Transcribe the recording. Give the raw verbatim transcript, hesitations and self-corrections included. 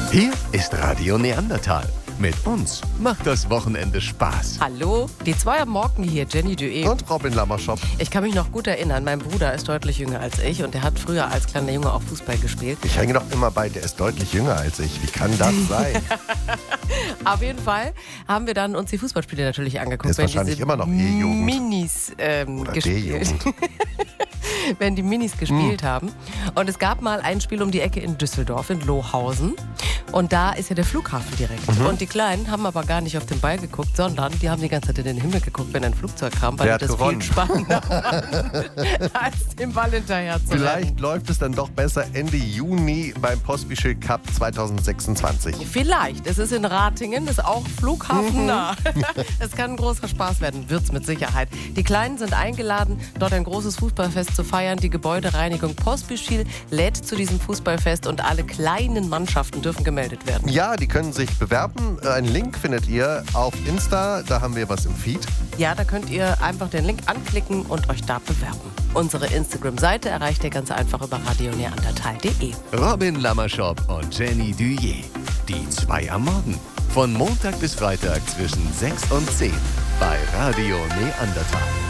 Hier ist Radio Neandertal. Mit uns macht das Wochenende Spaß. Hallo, die zwei am Morgen hier, Jenny Duet. Und Robin Lammerschop. Ich kann mich noch gut erinnern, mein Bruder ist deutlich jünger als ich und er hat früher als kleiner Junge auch Fußball gespielt. Ich hänge doch immer bei, der ist deutlich jünger als ich. Wie kann das sein? Auf jeden Fall haben wir dann uns die Fußballspiele natürlich angeguckt. Der ist wahrscheinlich diese immer noch E-Jugend. Minis ähm, Oder gespielt. D-Jugend. Wenn die Minis gespielt haben. Und es gab mal ein Spiel um die Ecke in Düsseldorf, in Lohausen. Und da ist ja der Flughafen direkt. Mhm. Und die Kleinen haben aber gar nicht auf den Ball geguckt, sondern die haben die ganze Zeit in den Himmel geguckt, wenn ein Flugzeug kam, weil Wer die hat das gewonnen? viel spannender fanden, als den Ball hinterher zu rennen. Vielleicht läuft es dann doch besser Ende Juni beim Postbischel Cup zwanzig sechsundzwanzig. Vielleicht. Es ist in Ratingen, ist auch flughafennah. Es kann ein großer Spaß werden, wird's mit Sicherheit. Die Kleinen sind eingeladen, dort ein großes Fußballfest zu feiern. Die Gebäudereinigung Postbischil lädt zu diesem Fußballfest und alle kleinen Mannschaften dürfen gemeldet werden. Ja, die können sich bewerben. Einen Link findet ihr auf Insta. Da haben wir was im Feed. Ja, da könnt ihr einfach den Link anklicken und euch da bewerben. Unsere Instagram-Seite erreicht ihr ganz einfach über radio neandertal punkt de. Robin Lammerschop und Jenny Duet. Die zwei am Morgen. Von Montag bis Freitag zwischen sechs und zehn bei Radio Neandertal.